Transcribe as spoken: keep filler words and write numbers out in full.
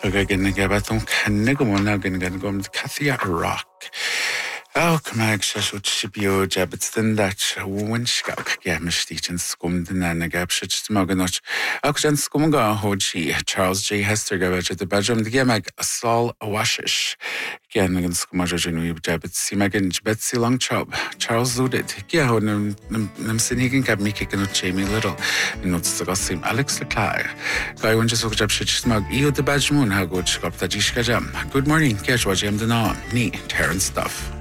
gin gabaton canigumona gin gum Kathia Rock. Oh, come on, Shashut Shibio Jabbatin that Winskak Gamistich and Scumden and a gap shit Moganot. Auction Scumunga Hoji, Charles J. Hester Gavage at the bedroom, the Gamag, Saul Awashish. Again, against Scumajan, Jabbit Simagin, Betsy Long Chop, Charles Ludit, Gao Namsinigan Gab me kicking out Jamie Little, and not Sagasim Alex Leclerc. Guy when just looked up shit smug, Eo the Badge Moon, how good Scop Tajishka Jam. Good morning, catch what Jam the Nam, neat, Terran stuff.